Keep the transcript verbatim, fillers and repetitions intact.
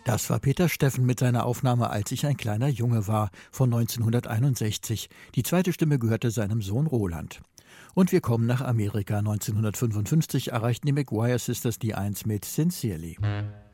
Das war Peter Steffen mit seiner Aufnahme »Als ich ein kleiner Junge war« von neunzehnhunderteinundsechzig. Die zweite Stimme gehörte seinem Sohn Roland. Und wir kommen nach Amerika. neunzehnhundertfünfundfünfzig erreichten die Maguire Sisters die Eins mit »Sincerely«.